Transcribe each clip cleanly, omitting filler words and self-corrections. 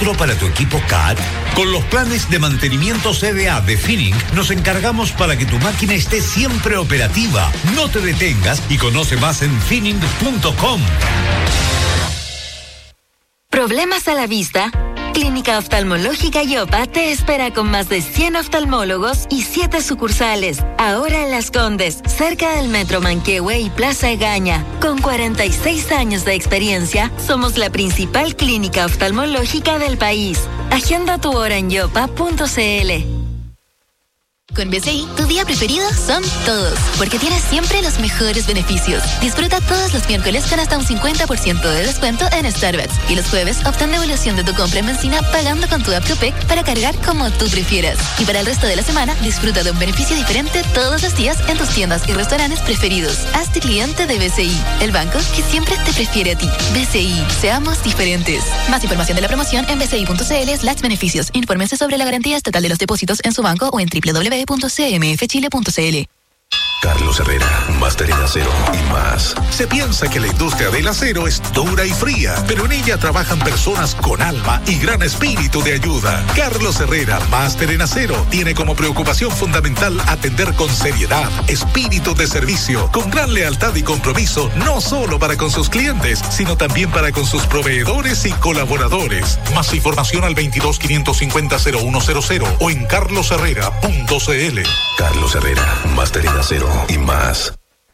filtro para tu equipo CAT? Con los planes de mantenimiento CDA de Finning, nos encargamos para que tu máquina esté siempre operativa. No te detengas y conoce más en finning.com. ¿Problemas a la vista? Clínica Oftalmológica Yopa te espera con más de 100 oftalmólogos y 7 sucursales. Ahora en Las Condes, cerca del Metro Manquehue y Plaza Egaña. Con 46 años de experiencia, somos la principal clínica oftalmológica del país. Agenda tu hora en yopa.cl. Con BCI, tu día preferido son todos, porque tienes siempre los mejores beneficios. Disfruta todos los miércoles con hasta un 50% de descuento en Starbucks. Y los jueves, obtén devolución de tu compra en benzina pagando con tu app Copec para cargar como tú prefieras. Y para el resto de la semana, disfruta de un beneficio diferente todos los días en tus tiendas y restaurantes preferidos. Hazte cliente de BCI, el banco que siempre te prefiere a ti. BCI, seamos diferentes. Más información de la promoción en bci.cl/beneficios. Infórmense sobre la garantía estatal de los depósitos en su banco o en www.cmfchile.cl. Carlos Herrera, máster en acero y más. Se piensa que la industria del acero es dura y fría, pero en ella trabajan personas con alma y gran espíritu de ayuda. Carlos Herrera, máster en acero, tiene como preocupación fundamental atender con seriedad, espíritu de servicio, con gran lealtad y compromiso, no solo para con sus clientes, sino también para con sus proveedores y colaboradores. Más información al 22-550-0100 o en carlosherrera.cl. Carlos Herrera, máster en acero y más.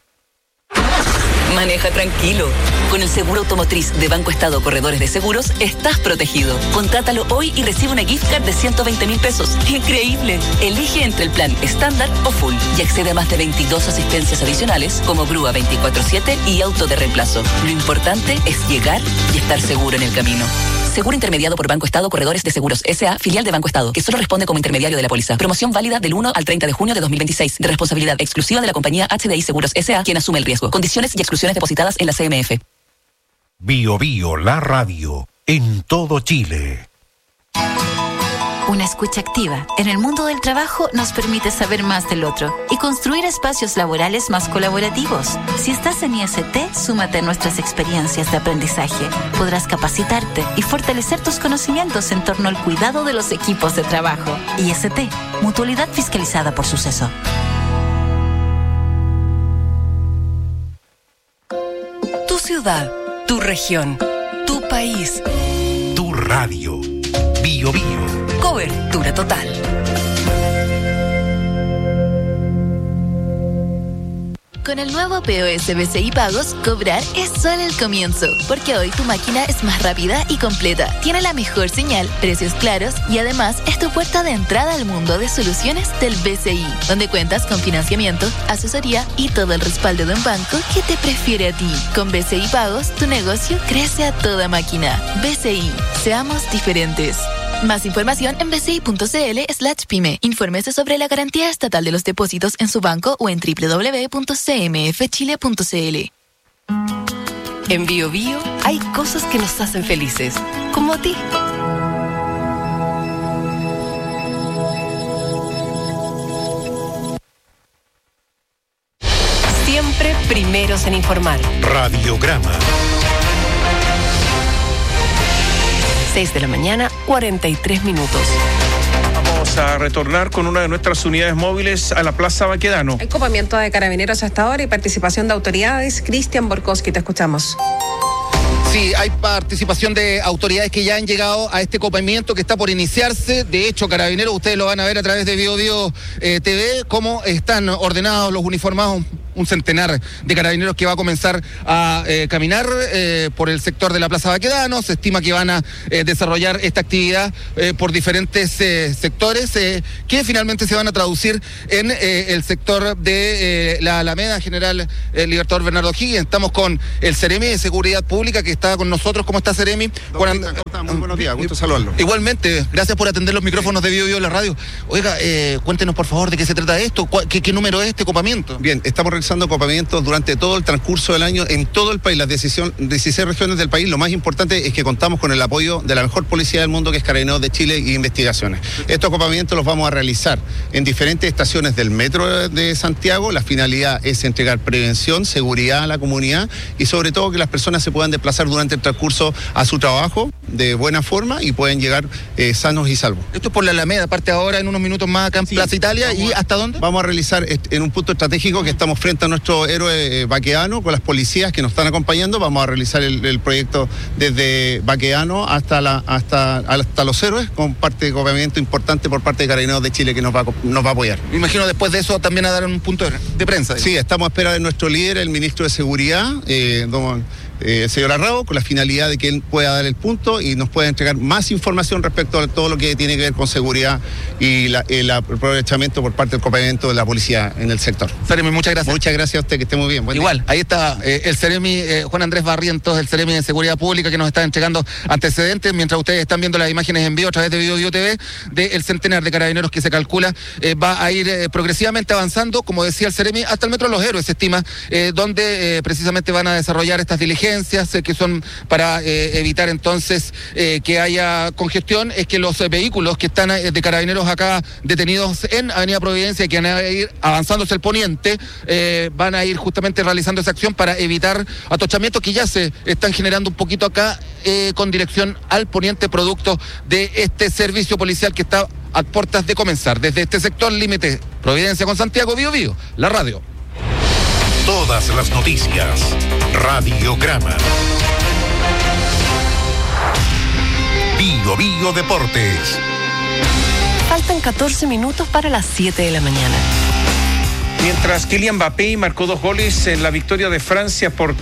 Maneja tranquilo. Con el seguro automotriz de Banco Estado Corredores de Seguros, estás protegido. Contrátalo hoy y recibe una gift card de 120,000 pesos. ¡Increíble! Elige entre el plan estándar o full y accede a más de 22 asistencias adicionales como grúa 24/7 y auto de reemplazo. Lo importante es llegar y estar seguro en el camino. Seguro intermediado por Banco Estado Corredores de Seguros S.A., filial de Banco Estado, que solo responde como intermediario de la póliza. Promoción válida del 1 al 30 de junio de 2026. De responsabilidad exclusiva de la compañía HDI Seguros S.A., quien asume el riesgo. Condiciones y exclusiones depositadas en la CMF. Bio Bio, la radio, en todo Chile. Una escucha activa en el mundo del trabajo nos permite saber más del otro y construir espacios laborales más colaborativos. Si estás en IST, súmate a nuestras experiencias de aprendizaje. Podrás capacitarte y fortalecer tus conocimientos en torno al cuidado de los equipos de trabajo. IST, Mutualidad Fiscalizada por Suceso. Tu ciudad, tu región, tu país, tu radio. Bio Bio. Cobertura total. Con el nuevo POS BCI Pagos, cobrar es solo el comienzo, porque hoy tu máquina es más rápida y completa, tiene la mejor señal, precios claros y además es tu puerta de entrada al mundo de soluciones del BCI, donde cuentas con financiamiento, asesoría y todo el respaldo de un banco que te prefiere a ti. Con BCI Pagos, tu negocio crece a toda máquina. BCI, seamos diferentes. Más información en bci.cl/pyme. Infórmese sobre la garantía estatal de los depósitos en su banco o en www.cmfchile.cl. En Bio Bio hay cosas que nos hacen felices, como a ti. Siempre primeros en informar. Radiograma. 6 de la mañana, 43 minutos. Vamos a retornar con una de nuestras unidades móviles a la Plaza Baquedano. Hay copamiento de carabineros hasta ahora y participación de autoridades. Cristian Borkowski, te escuchamos. Sí, hay participación de autoridades que ya han llegado a este copamiento que está por iniciarse. De hecho, Carabineros, ustedes lo van a ver a través de Bio Bio TV, cómo están ordenados los uniformados. Un centenar de carabineros que va a comenzar a caminar por el sector de la Plaza Baquedano. Se estima que van a desarrollar esta actividad por diferentes sectores que finalmente se van a traducir en el sector de la Alameda General Libertador Bernardo Higgins. Estamos con el Seremi de Seguridad Pública que está con nosotros. ¿Cómo está, Seremi? Muy buenos días, gusto saludarlo. Igualmente, gracias por atender los micrófonos de Bio Bio la radio. Oiga, cuéntenos por favor de qué se trata esto, qué número es este copamiento. Bien, estamos realizando realizando copamientos durante todo el transcurso del año en todo el país, las 16 regiones del país. Lo más importante es que contamos con el apoyo de la mejor policía del mundo, que es Carabineros de Chile y Investigaciones. Estos copamientos los vamos a realizar en diferentes estaciones del metro de Santiago. La finalidad es entregar prevención, seguridad a la comunidad y sobre todo que las personas se puedan desplazar durante el transcurso a su trabajo de buena forma y pueden llegar sanos y salvos. Esto es por la Alameda, parte ahora en unos minutos más acá en Plaza Italia. ¿Y hasta dónde? Vamos a realizar en un punto estratégico que estamos frente a nuestro héroe Baqueano, con las policías que nos están acompañando. Vamos a realizar el proyecto desde Baqueano hasta los héroes, con parte de copamiento importante por parte de Carabineros de Chile que nos va a apoyar. Me imagino después de eso también a dar un punto de prensa. Sí, estamos a espera de nuestro líder, el ministro de Seguridad, el señor Arrao, con la finalidad de que él pueda dar el punto y nos pueda entregar más información respecto a todo lo que tiene que ver con seguridad y el aprovechamiento por parte del copamiento de la policía en el sector. Seremi, muchas gracias. Muchas gracias a usted, que esté muy bien. Igual, día. Ahí está el Seremi Juan Andrés Barrientos, el Seremi de Seguridad Pública, que nos está entregando antecedentes mientras ustedes están viendo las imágenes en vivo a través de BioBio TV del centenar de carabineros que se calcula va a ir progresivamente avanzando, como decía el Seremi, hasta el Metro de los Héroes, se estima, donde precisamente van a desarrollar estas diligencias que son para evitar entonces que haya congestión. Es que los vehículos que están de carabineros acá detenidos en Avenida Providencia, que van a ir avanzando hacia el poniente, van a ir justamente realizando esa acción para evitar atochamientos que ya se están generando un poquito acá con dirección al poniente, producto de este servicio policial que está a puertas de comenzar. Desde este sector límite Providencia con Santiago, BioBio, la radio. Todas las noticias. Radiograma. BioBio Deportes. Faltan 14 minutos para las 7 de la mañana. Mientras Kylian Mbappé marcó 2 goles en la victoria de Francia por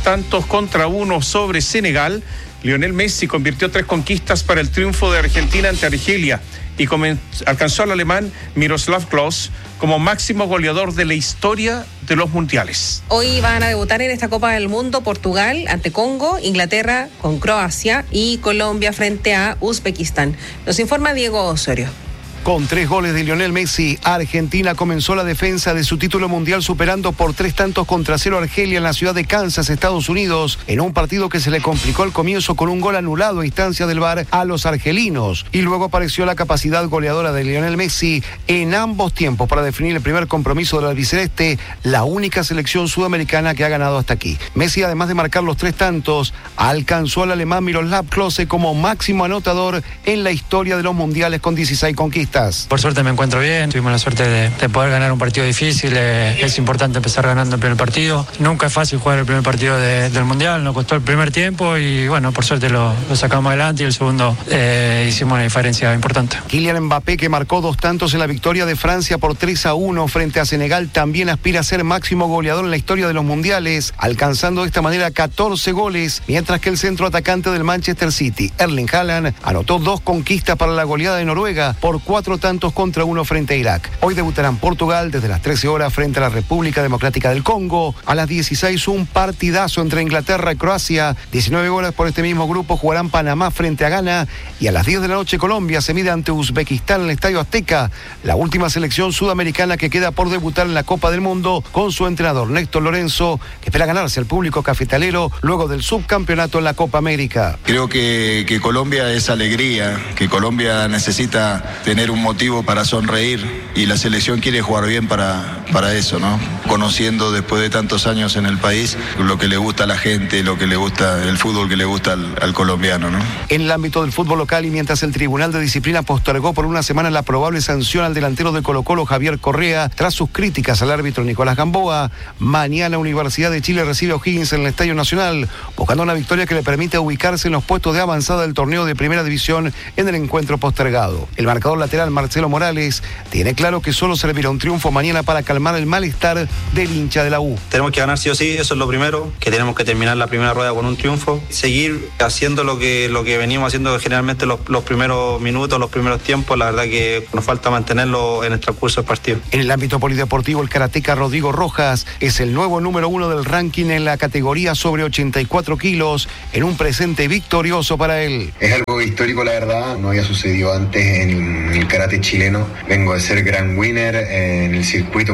3-1 sobre Senegal, Lionel Messi convirtió 3 conquistas para el triunfo de Argentina ante Argelia y alcanzó al alemán Miroslav Klose como máximo goleador de la historia de los mundiales. Hoy van a debutar en esta Copa del Mundo Portugal ante Congo, Inglaterra con Croacia y Colombia frente a Uzbekistán. Nos informa Diego Osorio. Con 3 goles de Lionel Messi, Argentina comenzó la defensa de su título mundial superando por 3-0 a Argelia en la ciudad de Kansas, Estados Unidos, en un partido que se le complicó al comienzo con un gol anulado a instancia del VAR a los argelinos. Y luego apareció la capacidad goleadora de Lionel Messi en ambos tiempos para definir el primer compromiso del albiceleste, la única selección sudamericana que ha ganado hasta aquí. Messi, además de marcar los 3 tantos, alcanzó al alemán Miroslav Klose como máximo anotador en la historia de los mundiales con 16 conquistas. Por suerte me encuentro bien, tuvimos la suerte de poder ganar un partido difícil, es importante empezar ganando el primer partido. Nunca es fácil jugar el primer partido del Mundial, nos costó el primer tiempo y bueno, por suerte lo sacamos adelante y el segundo hicimos una diferencia importante. Kylian Mbappé, que marcó 2 tantos en la victoria de Francia por 3-1 frente a Senegal, también aspira a ser máximo goleador en la historia de los mundiales, alcanzando de esta manera 14 goles, mientras que el centro atacante del Manchester City, Erling Haaland, anotó 2 conquistas para la goleada de Noruega por 4 tantos contra 1 frente a Irak. Hoy debutarán Portugal desde las 13 horas frente a la República Democrática del Congo. A las 16 un partidazo entre Inglaterra y Croacia. 19 horas por este mismo grupo jugarán Panamá frente a Ghana. Y a las 10 de la noche Colombia se mide ante Uzbekistán en el Estadio Azteca, la última selección sudamericana que queda por debutar en la Copa del Mundo con su entrenador Néstor Lorenzo, que espera ganarse al público cafetalero luego del subcampeonato en la Copa América. Creo que Colombia es alegría, que Colombia necesita tener un motivo para sonreír y la selección quiere jugar bien para eso, ¿no? Conociendo después de tantos años en el país lo que le gusta a la gente, lo que le gusta, el fútbol que le gusta al colombiano, ¿no? En el ámbito del fútbol local y mientras el Tribunal de Disciplina postergó por una semana la probable sanción al delantero de Colo-Colo Javier Correa tras sus críticas al árbitro Nicolás Gamboa, mañana Universidad de Chile recibe a O'Higgins en el Estadio Nacional, buscando una victoria que le permita ubicarse en los puestos de avanzada del torneo de Primera División en el encuentro postergado. El marcador lateral Marcelo Morales tiene claro que solo servirá un triunfo mañana para calmar el malestar del hincha de la U. Tenemos que ganar sí o sí, eso es lo primero, que tenemos que terminar la primera rueda con un triunfo, seguir haciendo lo que venimos haciendo generalmente los primeros minutos, los primeros tiempos. La verdad que nos falta mantenerlo en el transcurso del partido. En el ámbito polideportivo, el karateca Rodrigo Rojas es el nuevo número 1 del ranking en la categoría sobre 84 kilos, en un presente victorioso para él. Es algo histórico, la verdad, no había sucedido antes en el karate chileno. Vengo de ser Grand Winner en el circuito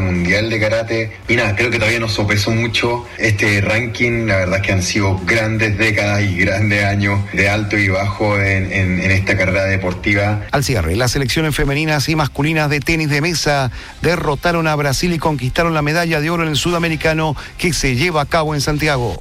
mundial de karate. Y nada, creo que todavía nos sopesó mucho este ranking. La verdad es que han sido grandes décadas y grandes años de alto y bajo en esta carrera deportiva. Al cierre, las selecciones femeninas y masculinas de tenis de mesa derrotaron a Brasil y conquistaron la medalla de oro en el Sudamericano que se lleva a cabo en Santiago.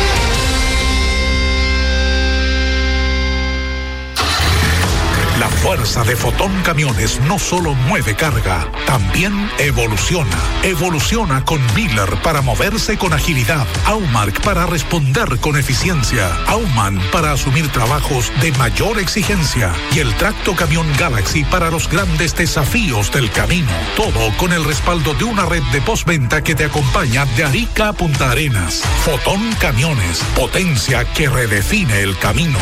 La fuerza de Fotón Camiones no solo mueve carga, también evoluciona. Evoluciona con Miller para moverse con agilidad, Aumark para responder con eficiencia, Auman para asumir trabajos de mayor exigencia y el Tracto Camión Galaxy para los grandes desafíos del camino. Todo con el respaldo de una red de postventa que te acompaña de Arica a Punta Arenas. Fotón Camiones, potencia que redefine el camino.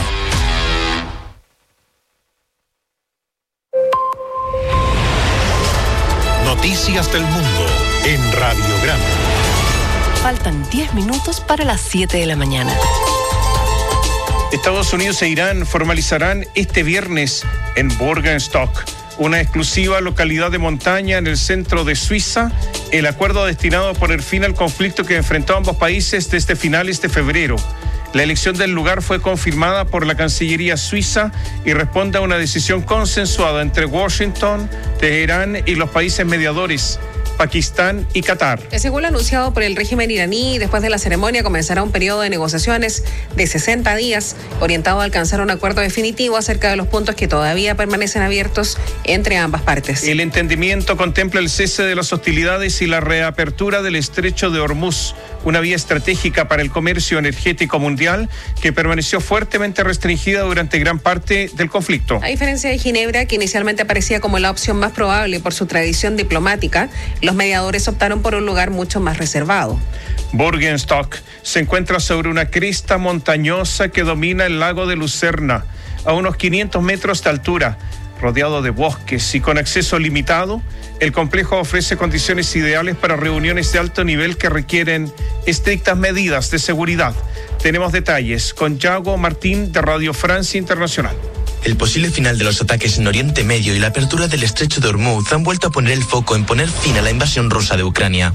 Noticias del mundo en Radiograma. Faltan 10 minutos para las 7 de la mañana. Estados Unidos e Irán formalizarán este viernes en Burgenstock, una exclusiva localidad de montaña en el centro de Suiza, el acuerdo destinado a poner fin al conflicto que enfrentó a ambos países desde finales de febrero. La elección del lugar fue confirmada por la Cancillería suiza y responde a una decisión consensuada entre Washington, Teherán y los países mediadores, Pakistán y Qatar. Según lo anunciado por el régimen iraní, después de la ceremonia comenzará un periodo de negociaciones de 60 días orientado a alcanzar un acuerdo definitivo acerca de los puntos que todavía permanecen abiertos entre ambas partes. El entendimiento contempla el cese de las hostilidades y la reapertura del estrecho de Hormuz, una vía estratégica para el comercio energético mundial que permaneció fuertemente restringida durante gran parte del conflicto. A diferencia de Ginebra, que inicialmente aparecía como la opción más probable por su tradición diplomática, los mediadores optaron por un lugar mucho más reservado. Burgenstock se encuentra sobre una cresta montañosa que domina el lago de Lucerna, a unos 500 metros de altura. Rodeado de bosques y con acceso limitado, el complejo ofrece condiciones ideales para reuniones de alto nivel que requieren estrictas medidas de seguridad. Tenemos detalles con Yago Martín de Radio Francia Internacional. El posible final de los ataques en Oriente Medio y la apertura del estrecho de Hormuz han vuelto a poner el foco en poner fin a la invasión rusa de Ucrania.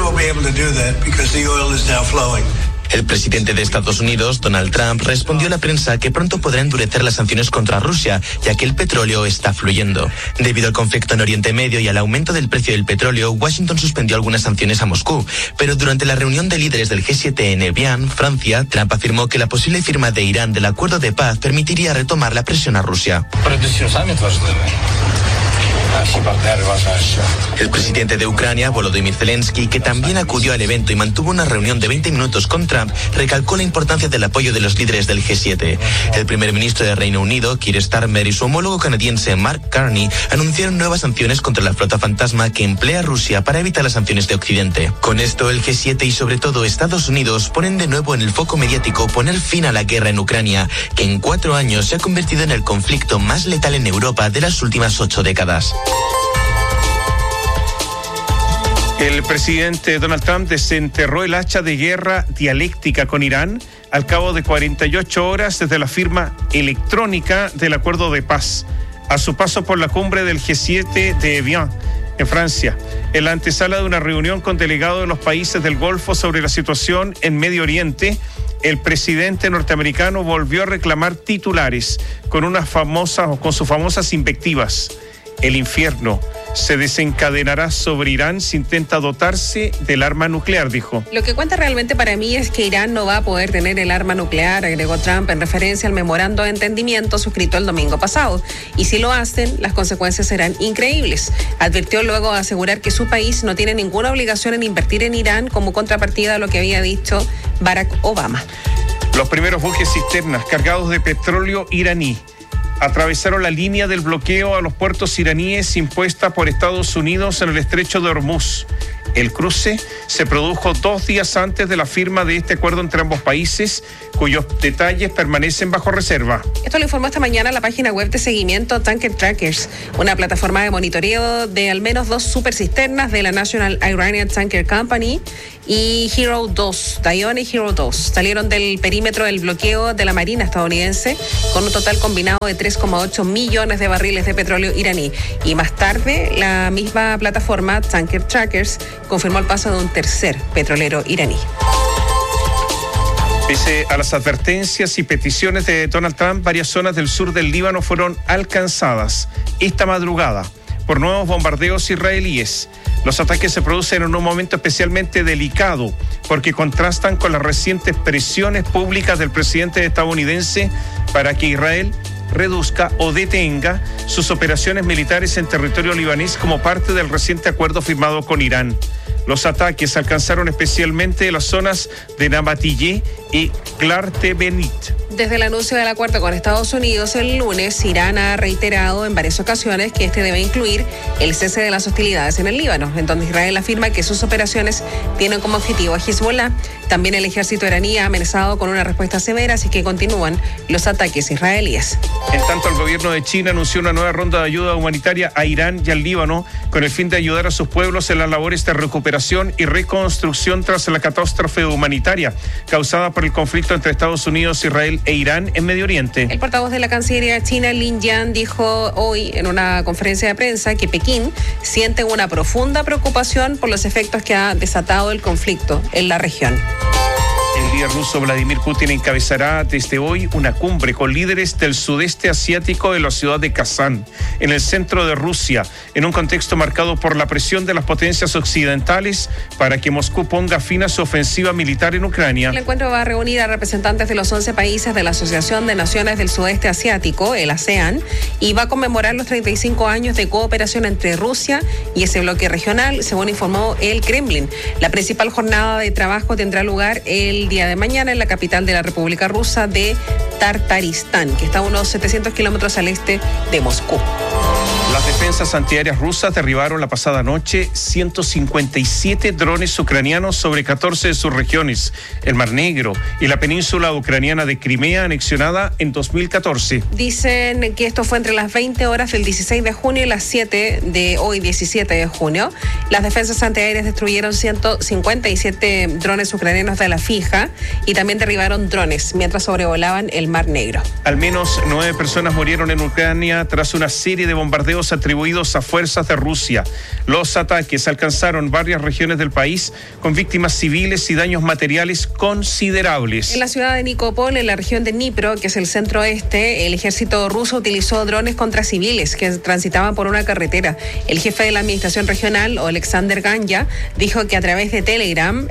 El presidente de Estados Unidos, Donald Trump, respondió a la prensa que pronto podrá endurecer las sanciones contra Rusia, ya que el petróleo está fluyendo. Debido al conflicto en Oriente Medio y al aumento del precio del petróleo, Washington suspendió algunas sanciones a Moscú. Pero durante la reunión de líderes del G7 en Evian, Francia, Trump afirmó que la posible firma de Irán del acuerdo de paz permitiría retomar la presión a Rusia. El presidente de Ucrania, Volodymyr Zelensky, que también acudió al evento y mantuvo una reunión de 20 minutos con Trump, recalcó la importancia del apoyo de los líderes del G7. El primer ministro de Reino Unido, Keir Starmer, y su homólogo canadiense, Mark Carney, anunciaron nuevas sanciones contra la flota fantasma que emplea Rusia para evitar las sanciones de Occidente. Con esto, el G7 y sobre todo Estados Unidos ponen de nuevo en el foco mediático poner fin a la guerra en Ucrania, que en 4 años se ha convertido en el conflicto más letal en Europa de las últimas 8 décadas. El presidente Donald Trump desenterró el hacha de guerra dialéctica con Irán al cabo de 48 horas desde la firma electrónica del acuerdo de paz, a su paso por la cumbre del G7 de Evian, en Francia, en la antesala de una reunión con delegados de los países del Golfo sobre la situación en Medio Oriente. El presidente norteamericano volvió a reclamar titulares con sus famosas invectivas. El infierno se desencadenará sobre Irán si intenta dotarse del arma nuclear, dijo. Lo que cuenta realmente para mí es que Irán no va a poder tener el arma nuclear, agregó Trump en referencia al memorando de entendimiento suscrito el domingo pasado. Y si lo hacen, las consecuencias serán increíbles. Advirtió luego de asegurar que su país no tiene ninguna obligación en invertir en Irán como contrapartida a lo que había dicho Barack Obama. Los primeros buques cisternas cargados de petróleo iraní atravesaron la línea del bloqueo a los puertos iraníes impuesta por Estados Unidos en el estrecho de Hormuz. El cruce se produjo 2 días antes de la firma de este acuerdo entre ambos países, cuyos detalles permanecen bajo reserva. Esto lo informó esta mañana la página web de seguimiento Tanker Trackers, una plataforma de monitoreo de al menos 2 supercisternas de la National Iranian Tanker Company y Hero 2, Dione y Hero 2, salieron del perímetro del bloqueo de la Marina estadounidense con un total combinado de 3,8 millones de barriles de petróleo iraní. Y más tarde, la misma plataforma, Tanker Trackers, confirmó el paso de un tercer petrolero iraní. Pese a las advertencias y peticiones de Donald Trump, varias zonas del sur del Líbano fueron alcanzadas esta madrugada por nuevos bombardeos israelíes. Los ataques se producen en un momento especialmente delicado porque contrastan con las recientes presiones públicas del presidente estadounidense para que Israel reduzca o detenga sus operaciones militares en territorio libanés como parte del reciente acuerdo firmado con Irán. Los ataques alcanzaron especialmente las zonas de Nabatillé y Glartebenit. Desde el anuncio del acuerdo con Estados Unidos el lunes, Irán ha reiterado en varias ocasiones que este debe incluir el cese de las hostilidades en el Líbano, en donde Israel afirma que sus operaciones tienen como objetivo a Hezbollah. También el ejército iraní ha amenazado con una respuesta severa, así que continúan los ataques israelíes. En tanto, el gobierno de China anunció una nueva ronda de ayuda humanitaria a Irán y al Líbano con el fin de ayudar a sus pueblos en las labores de recuperación y reconstrucción tras la catástrofe humanitaria causada por el conflicto entre Estados Unidos, Israel e Irán en Medio Oriente. El portavoz de la Cancillería china, Lin Jian, dijo hoy en una conferencia de prensa que Pekín siente una profunda preocupación por los efectos que ha desatado el conflicto en la región. El líder ruso Vladimir Putin encabezará desde hoy una cumbre con líderes del sudeste asiático en la ciudad de Kazán, en el centro de Rusia, en un contexto marcado por la presión de las potencias occidentales para que Moscú ponga fin a su ofensiva militar en Ucrania. El encuentro va a reunir a representantes de los 11 países de la Asociación de Naciones del Sudeste Asiático, el ASEAN, y va a conmemorar los 35 años de cooperación entre Rusia y ese bloque regional, según informó el Kremlin. La principal jornada de trabajo tendrá lugar el día de mañana en la capital de la República Rusa de Tartaristán, que está a unos 700 kilómetros al este de Moscú. Las defensas antiaéreas rusas derribaron la pasada noche 157 drones ucranianos sobre 14 de sus regiones, el Mar Negro y la península ucraniana de Crimea, anexionada en 2014. Dicen que esto fue entre las 20 horas del 16 de junio y las 7 de hoy, 17 de junio. Las defensas antiaéreas destruyeron 157 drones ucranianos de la fija y también derribaron drones mientras sobrevolaban el Mar Negro. Al menos 9 personas murieron en Ucrania tras una serie de bombardeos atribuidos a fuerzas de Rusia. Los ataques alcanzaron varias regiones del país con víctimas civiles y daños materiales considerables. En la ciudad de Nikopol, en la región de Dnipro, que es el centro oeste, el ejército ruso utilizó drones contra civiles que transitaban por una carretera. El jefe de la administración regional, Alexander Ganya, dijo que a través de Telegram,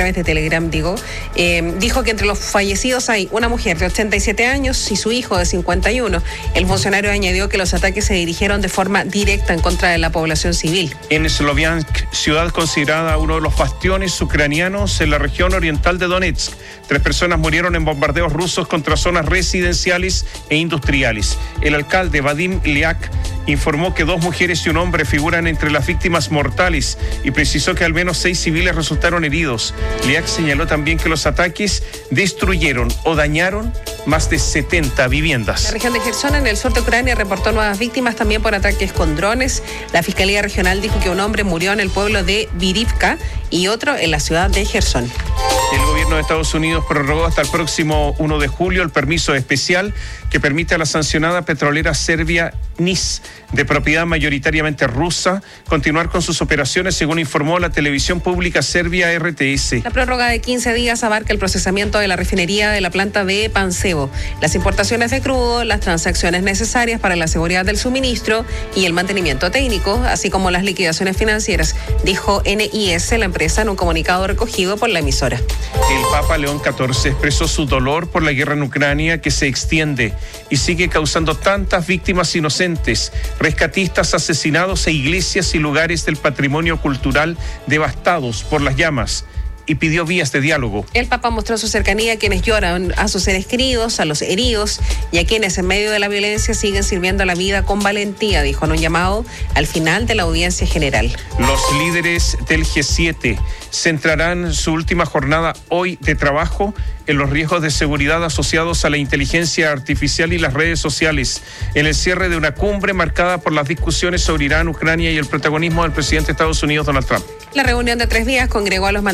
dijo que entre los fallecidos hay una mujer de 87 años y su hijo de 51. El funcionario añadió que los ataques se dirigieron de forma directa en contra de la población civil. En Sloviansk, ciudad considerada uno de los bastiones ucranianos en la región oriental de Donetsk, 3 personas murieron en bombardeos rusos contra zonas residenciales e industriales. El alcalde Vadim Liak informó que 2 mujeres y un hombre figuran entre las víctimas mortales y precisó que al menos 6 civiles resultaron heridos. Liak señaló también que los ataques destruyeron o dañaron más de 70 viviendas. La región de Gerson, en el sur de Ucrania, reportó nuevas víctimas también por ataques con drones. La Fiscalía Regional dijo que un hombre murió en el pueblo de Virivka y otro en la ciudad de Gerson. El gobierno de Estados Unidos prorrogó hasta el próximo 1 de julio el permiso especial que permite a la sancionada petrolera serbia NIS, de propiedad mayoritariamente rusa, continuar con sus operaciones, según informó la televisión pública serbia RTS. La prórroga de 15 días abarca el procesamiento de la refinería de la planta de Pančevo, las importaciones de crudo, las transacciones necesarias para la seguridad del suministro y el mantenimiento técnico, así como las liquidaciones financieras, dijo NIS, la empresa, en un comunicado recogido por la emisora. El Papa León XIV expresó su dolor por la guerra en Ucrania, que se extiende y sigue causando tantas víctimas inocentes, rescatistas asesinados e iglesias y lugares del patrimonio cultural devastados por las llamas, y pidió vías de diálogo. El Papa mostró su cercanía a quienes lloran, a sus seres queridos, a los heridos y a quienes en medio de la violencia siguen sirviendo a la vida con valentía, dijo en un llamado al final de la audiencia general. Los líderes del G7 centrarán su última jornada hoy de trabajo en los riesgos de seguridad asociados a la inteligencia artificial y las redes sociales, en el cierre de una cumbre marcada por las discusiones sobre Irán, Ucrania y el protagonismo del presidente de Estados Unidos, Donald Trump. La reunión de 3 días congregó a los mandatarios de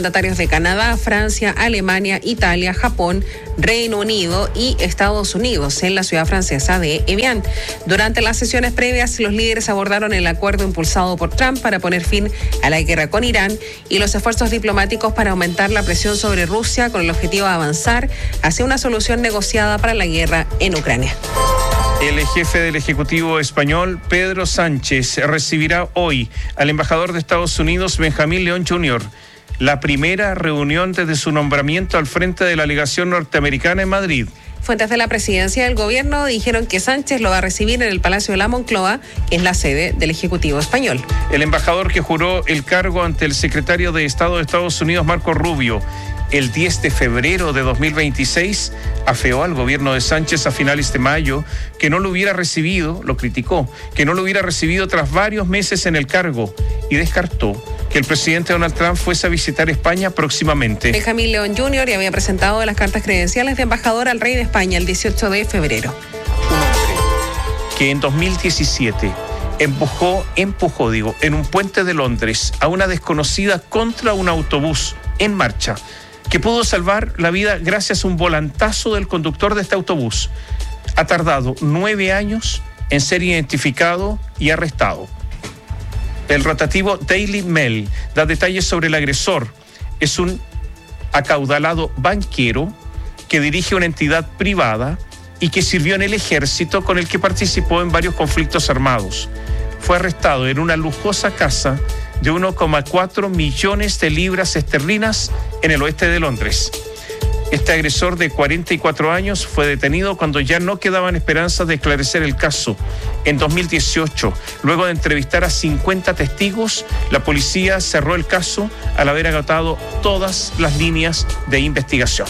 de Canadá, Francia, Alemania, Italia, Japón, Reino Unido y Estados Unidos en la ciudad francesa de Evian. Durante las sesiones previas, los líderes abordaron el acuerdo impulsado por Trump para poner fin a la guerra con Irán y los esfuerzos diplomáticos para aumentar la presión sobre Rusia con el objetivo de avanzar hacia una solución negociada para la guerra en Ucrania. El jefe del Ejecutivo español, Pedro Sánchez, recibirá hoy al embajador de Estados Unidos, Benjamín León Jr., la primera reunión desde su nombramiento al frente de la legación norteamericana en Madrid. Fuentes de la presidencia del gobierno dijeron que Sánchez lo va a recibir en el Palacio de la Moncloa, que es la sede del Ejecutivo español. El embajador que juró el cargo ante el secretario de Estado de Estados Unidos, Marco Rubio, el 10 de febrero de 2026, afeó al gobierno de Sánchez a finales de mayo que no lo hubiera recibido, lo criticó, que no lo hubiera recibido tras varios meses en el cargo y descartó que el presidente Donald Trump fuese a visitar España próximamente. Benjamín León Jr. ya había presentado las cartas credenciales de embajador al rey de España el 18 de febrero. Un hombre que en 2017 empujó en un puente de Londres a una desconocida contra un autobús en marcha, que pudo salvar la vida gracias a un volantazo del conductor de este autobús. Ha tardado 9 años en ser identificado y arrestado. El rotativo Daily Mail da detalles sobre el agresor. Es un acaudalado banquero que dirige una entidad privada y que sirvió en el ejército, con el que participó en varios conflictos armados. Fue arrestado en una lujosa casa de 1,4 millones de libras esterlinas en el oeste de Londres. Este agresor de 44 años fue detenido cuando ya no quedaban esperanzas de esclarecer el caso. En 2018, luego de entrevistar a 50 testigos, la policía cerró el caso al haber agotado todas las líneas de investigación.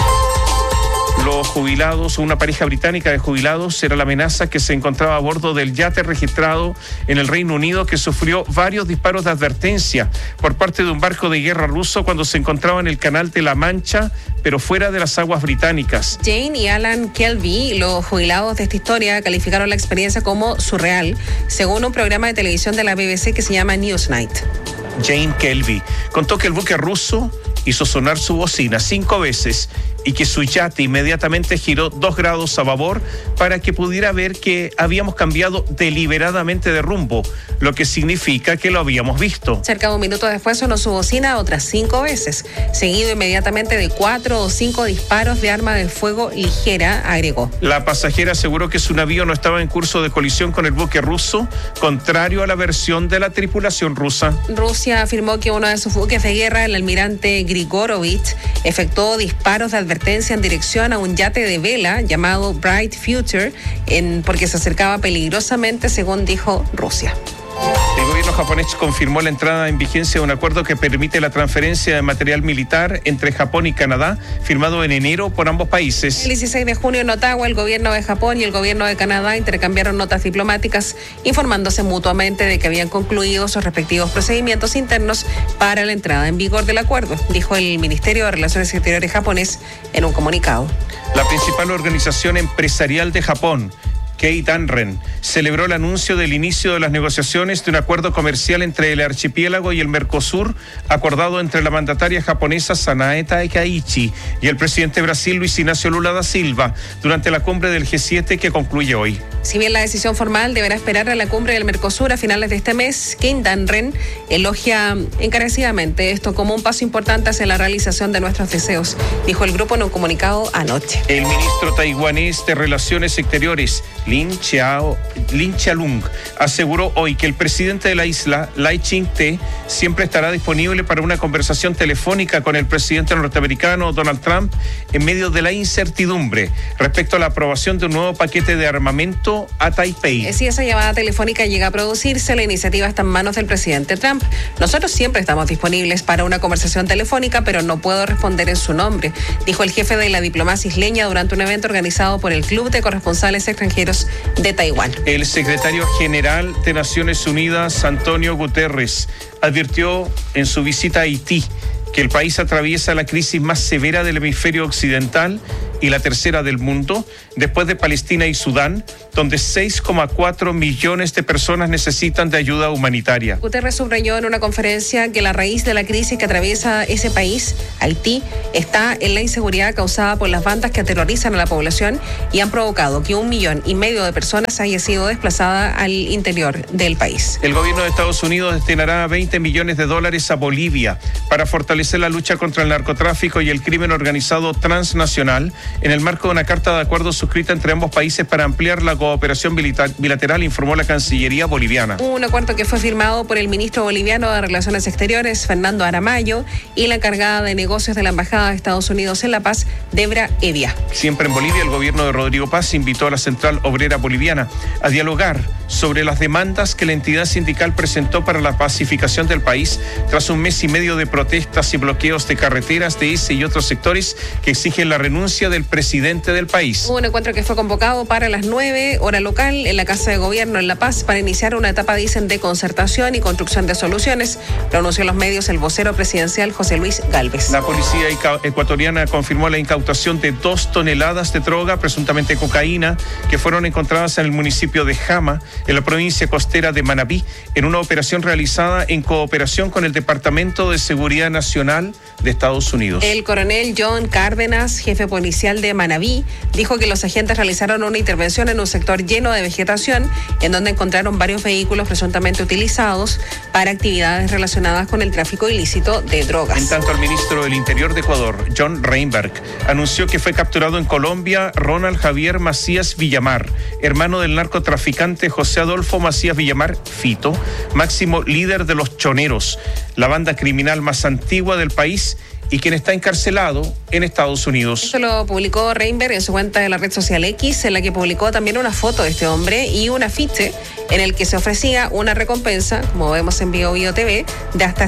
Los jubilados, una pareja británica de jubilados, era la amenaza que se encontraba a bordo del yate registrado en el Reino Unido, que sufrió varios disparos de advertencia por parte de un barco de guerra ruso cuando se encontraba en el Canal de la Mancha, pero fuera de las aguas británicas. Jane y Alan Kelby, los jubilados de esta historia, calificaron la experiencia como surreal, según un programa de televisión de la BBC que se llama Newsnight. Jane Kelby contó que el buque ruso hizo sonar su bocina 5 veces y que su yate inmediatamente giró 2 grados a babor para que pudiera ver que habíamos cambiado deliberadamente de rumbo, lo que significa que lo habíamos visto. Cerca de un minuto después sonó su bocina otras 5 veces, seguido inmediatamente de 4 o 5 disparos de arma de fuego ligera, agregó. La pasajera aseguró que su navío no estaba en curso de colisión con el buque ruso, contrario a la versión de la tripulación rusa. Rusia afirmó que uno de sus buques de guerra, el almirante Grigorovich, efectuó disparos de advertencia en dirección a un yate de vela llamado Bright Future, porque se acercaba peligrosamente, según dijo Rusia. El gobierno japonés confirmó la entrada en vigencia de un acuerdo que permite la transferencia de material militar entre Japón y Canadá, firmado en enero por ambos países. El 16 de junio en Ottawa, el gobierno de Japón y el gobierno de Canadá intercambiaron notas diplomáticas, informándose mutuamente de que habían concluido sus respectivos procedimientos internos para la entrada en vigor del acuerdo, dijo el Ministerio de Relaciones Exteriores japonés en un comunicado. La principal organización empresarial de Japón, Kei Danren, celebró el anuncio del inicio de las negociaciones de un acuerdo comercial entre el archipiélago y el Mercosur, acordado entre la mandataria japonesa Sanae Takaichi y el presidente de Brasil, Luis Ignacio Lula da Silva, durante la cumbre del G7 que concluye hoy. Si bien la decisión formal deberá esperar a la cumbre del Mercosur a finales de este mes, Kei Danren elogia encarecidamente esto como un paso importante hacia la realización de nuestros deseos, dijo el grupo en un comunicado anoche. El ministro taiwanés de Relaciones Exteriores, Lin Chia-lung, aseguró hoy que el presidente de la isla, Lai Ching-te, siempre estará disponible para una conversación telefónica con el presidente norteamericano Donald Trump en medio de la incertidumbre respecto a la aprobación de un nuevo paquete de armamento a Taipei. Si esa llamada telefónica llega a producirse, la iniciativa está en manos del presidente Trump. Nosotros siempre estamos disponibles para una conversación telefónica, pero no puedo responder en su nombre, dijo el jefe de la diplomacia isleña durante un evento organizado por el Club de Corresponsales Extranjeros de Taiwán. El secretario general de Naciones Unidas, Antonio Guterres, advirtió en su visita a Haití que el país atraviesa la crisis más severa del hemisferio occidental y la tercera del mundo, después de Palestina y Sudán, donde 6,4 millones de personas necesitan de ayuda humanitaria. Guterres subrayó en una conferencia que la raíz de la crisis que atraviesa ese país, Haití, está en la inseguridad causada por las bandas que aterrorizan a la población y han provocado que 1,5 millones de personas haya sido desplazada al interior del país. El gobierno de Estados Unidos destinará $20 millones a Bolivia para fortalecer la lucha contra el narcotráfico y el crimen organizado transnacional en el marco de una carta de acuerdo suscrita entre ambos países para ampliar la cooperación bilateral, informó la Cancillería boliviana. Un acuerdo que fue firmado por el ministro boliviano de Relaciones Exteriores, Fernando Aramayo, y la encargada de negocios de la Embajada de Estados Unidos en La Paz, Debra Evia. Siempre en Bolivia, el gobierno de Rodrigo Paz invitó a la Central Obrera Boliviana a dialogar sobre las demandas que la entidad sindical presentó para la pacificación del país tras un mes y medio de protestas y bloqueos de carreteras de ese y otros sectores que exigen la renuncia del presidente del país. Un encuentro que fue convocado para las 9 hora local en la Casa de Gobierno en La Paz para iniciar una etapa, dicen, de concertación y construcción de soluciones, lo anunció en los medios el vocero presidencial José Luis Gálvez. La policía ecuatoriana confirmó la incautación de 2 toneladas de droga, presuntamente cocaína, que fueron encontradas en el municipio de Jama, en la provincia costera de Manabí, en una operación realizada en cooperación con el Departamento de Seguridad Nacional de Estados Unidos. El coronel John Cárdenas, jefe policial de Manabí, dijo que los agentes realizaron una intervención en un sector lleno de vegetación, en donde encontraron varios vehículos presuntamente utilizados para actividades relacionadas con el tráfico ilícito de drogas. En tanto, el ministro del Interior de Ecuador, John Reinberg, anunció que fue capturado en Colombia Ronald Javier Macías Villamar, hermano del narcotraficante José Adolfo Macías Villamar, Fito, máximo líder de los Choneros, la banda criminal más antigua del país, y quien está encarcelado en Estados Unidos. Esto lo publicó Reinberg en su cuenta de la red social X, en la que publicó también una foto de este hombre y un afiche en el que se ofrecía una recompensa, como vemos en BioBio TV, de hasta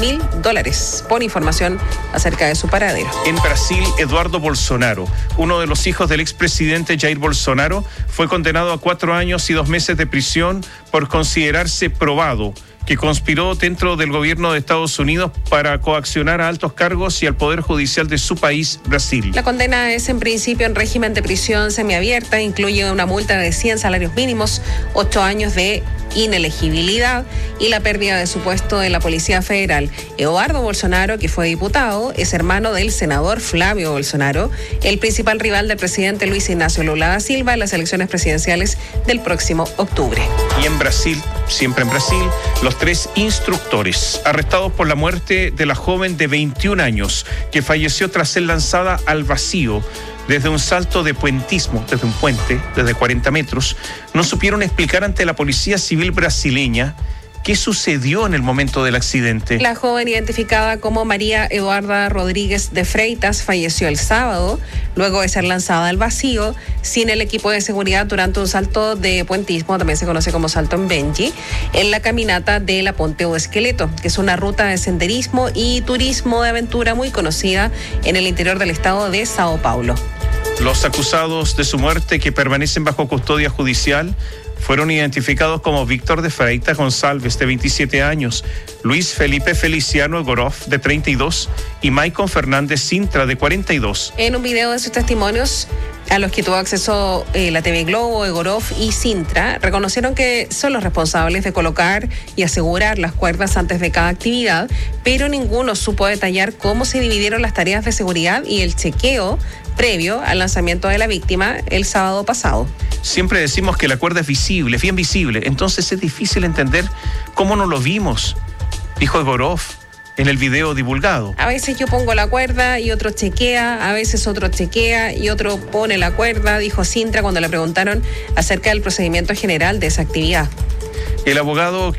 $100.000 por información acerca de su paradero. En Brasil, Eduardo Bolsonaro, uno de los hijos del expresidente Jair Bolsonaro, fue condenado a 4 años y 2 meses de prisión por considerarse probado que conspiró dentro del gobierno de Estados Unidos para coaccionar a altos cargos y al Poder Judicial de su país, Brasil. La condena es en principio en régimen de prisión semiabierta, incluye una multa de 100 salarios mínimos, 8 años de inelegibilidad y la pérdida de su puesto en la Policía Federal. Eduardo Bolsonaro, que fue diputado, es hermano del senador Flavio Bolsonaro, el principal rival del presidente Luis Ignacio Lula da Silva en las elecciones presidenciales del próximo octubre. Y en Brasil, siempre en Brasil, los 3 instructores arrestados por la muerte de la joven de 21 años que falleció tras ser lanzada al vacío desde un salto de puentismo, desde un puente, desde 40 metros, no supieron explicar ante la Policía Civil brasileña qué sucedió en el momento del accidente. La joven, identificada como María Eduarda Rodríguez de Freitas, falleció el sábado, luego de ser lanzada al vacío, sin el equipo de seguridad durante un salto de puentismo, también se conoce como salto en Benji, en la caminata de la Ponte o Esqueleto, que es una ruta de senderismo y turismo de aventura muy conocida en el interior del estado de Sao Paulo. Los acusados de su muerte, que permanecen bajo custodia judicial, fueron identificados como Víctor de Freitas González, de 27 años, Luis Felipe Feliciano Egorov, de 32, y Maicon Fernández Sintra, de 42. En un video de sus testimonios, a los que tuvo acceso la TV Globo, Egorov y Sintra, reconocieron que son los responsables de colocar y asegurar las cuerdas antes de cada actividad, pero ninguno supo detallar cómo se dividieron las tareas de seguridad y el chequeo previo al lanzamiento de la víctima el sábado pasado. Siempre decimos que la cuerda es visible, bien visible, entonces es difícil entender cómo no lo vimos, dijo Egorov en el video divulgado. A veces yo pongo la cuerda y otro chequea, a veces otro chequea y otro pone la cuerda, dijo Sintra cuando le preguntaron acerca del procedimiento general de esa actividad. El abogado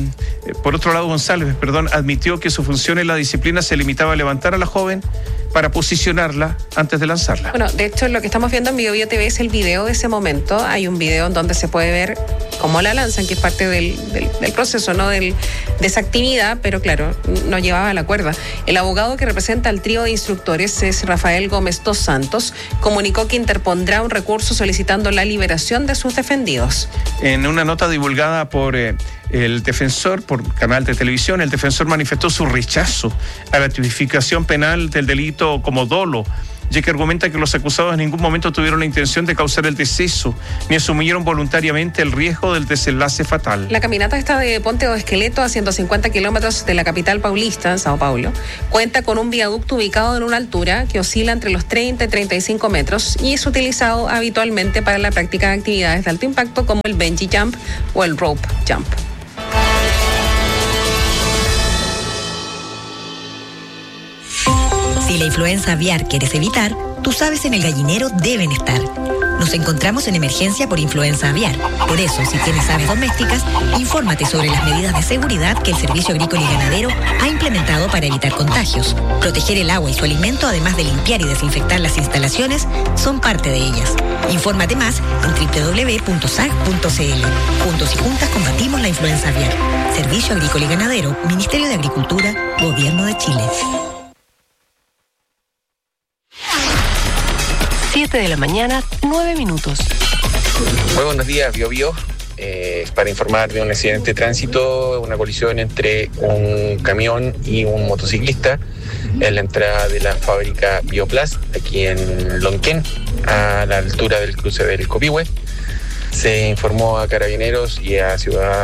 por otro lado, González, admitió que su función en la disciplina se limitaba a levantar a la joven para posicionarla antes de lanzarla. Bueno, de hecho, lo que estamos viendo en BioBio TV es el video de ese momento. Hay un video en donde se puede ver cómo la lanzan, que es parte del proceso, ¿no? De esa actividad, pero claro, no llevaba la cuerda. El abogado que representa al trío de instructores es Rafael Gómez dos Santos, comunicó que interpondrá un recurso solicitando la liberación de sus defendidos. En una nota divulgada por el defensor, por canal de televisión, el defensor manifestó su rechazo a la tipificación penal del delito como dolo ya que argumenta que los acusados en ningún momento tuvieron la intención de causar el deceso, ni asumieron voluntariamente el riesgo del desenlace fatal. La caminata está de Ponte o Esqueleto a 150 kilómetros de la capital paulista, Sao Paulo. Cuenta con un viaducto ubicado en una altura que oscila entre los 30 y 35 metros y es utilizado habitualmente para la práctica de actividades de alto impacto como el bungee jump o el rope jump. Si la influenza aviar quieres evitar, tus aves en el gallinero deben estar. Nos encontramos en emergencia por influenza aviar. Por eso, si tienes aves domésticas, infórmate sobre las medidas de seguridad que el Servicio Agrícola y Ganadero ha implementado para evitar contagios. Proteger el agua y su alimento, además de limpiar y desinfectar las instalaciones, son parte de ellas. Infórmate más en www.sag.cl. Juntos y juntas combatimos la influenza aviar. Servicio Agrícola y Ganadero, Ministerio de Agricultura, Gobierno de Chile. 7 de la mañana, 9 minutos. Muy buenos días, BioBio. Para informar de un accidente de tránsito, una colisión entre un camión y un motociclista en la entrada de la fábrica Bioplast, aquí en Lonquén, a la altura del cruce del Copihue. Se informó a Carabineros y a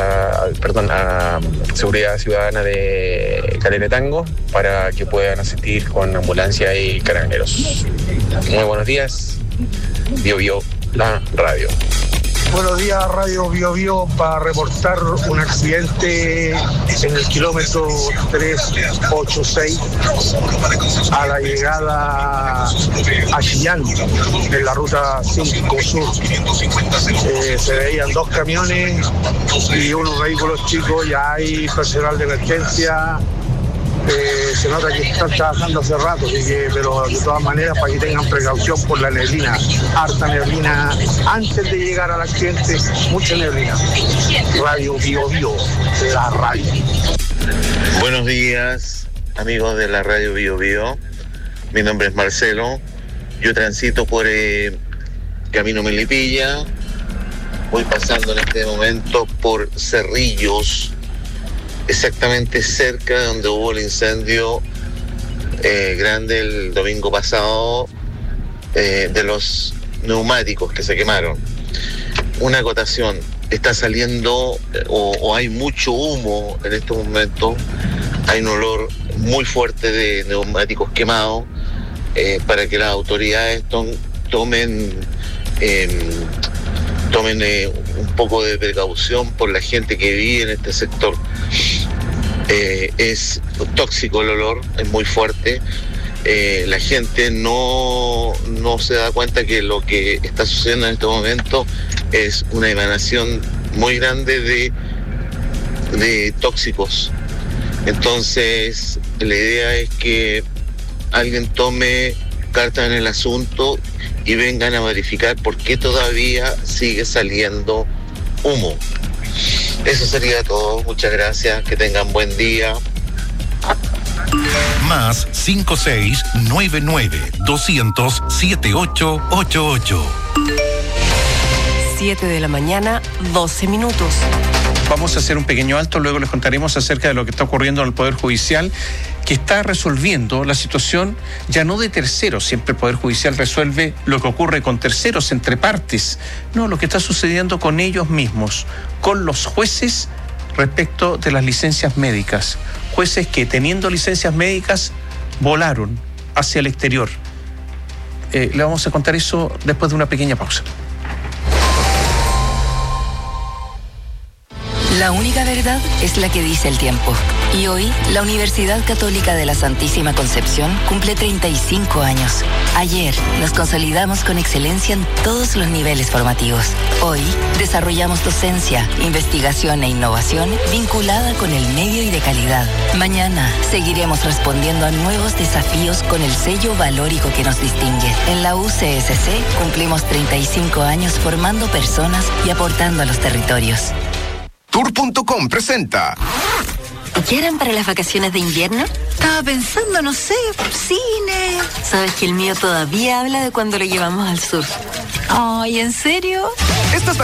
Seguridad Ciudadana de Calera Tango para que puedan asistir con ambulancia y Carabineros. Muy buenos días, BioBio, la radio. Buenos días, Radio BioBio, para reportar un accidente en el kilómetro 386 a la llegada a Chillán, en la ruta 5 Sur. Se veían dos camiones y unos vehículos chicos, ya hay personal de emergencia. Se nota que están trabajando hace rato, pero de todas maneras para que tengan precaución por la neblina, harta neblina antes de llegar al accidente, mucha neblina. Radio BioBio, de la radio. Buenos días, amigos de la radio BioBio. Mi nombre es Marcelo. Yo transito por Camino Melipilla. Voy pasando en este momento por Cerrillos, exactamente cerca de donde hubo el incendio grande el domingo pasado, de los neumáticos que se quemaron. Una acotación: está saliendo o hay mucho humo en este momento, hay un olor muy fuerte de neumáticos quemados, para que las autoridades tomen un poco de precaución por la gente que vive en este sector. Es tóxico el olor, es muy fuerte. La gente no se da cuenta que lo que está sucediendo en este momento es una emanación muy grande de tóxicos. Entonces, la idea es que alguien tome cartas en el asunto y vengan a verificar por qué todavía sigue saliendo humo. Eso sería todo. Muchas gracias. Que tengan buen día. Más 5699-200-7888. 7 de la mañana, 12 minutos. Vamos a hacer un pequeño alto, luego les contaremos acerca de lo que está ocurriendo en el Poder Judicial, que está resolviendo la situación ya no de terceros. Siempre el Poder Judicial resuelve lo que ocurre con terceros, entre partes. No, lo que está sucediendo con ellos mismos, con los jueces respecto de las licencias médicas. Jueces que, teniendo licencias médicas, volaron hacia el exterior. Le vamos a contar eso después de una pequeña pausa. La única verdad es la que dice el tiempo. Y hoy, la Universidad Católica de la Santísima Concepción cumple 35 años. Ayer, nos consolidamos con excelencia en todos los niveles formativos. Hoy, desarrollamos docencia, investigación e innovación vinculada con el medio y de calidad. Mañana, seguiremos respondiendo a nuevos desafíos con el sello valórico que nos distingue. En la UCSC, cumplimos 35 años formando personas y aportando a los territorios. Tour.com presenta. ¿Qué harán para las vacaciones de invierno? Estaba pensando, no sé, cine. Sabes que el mío todavía habla de cuando lo llevamos al sur. Ay, ¿en serio? Estas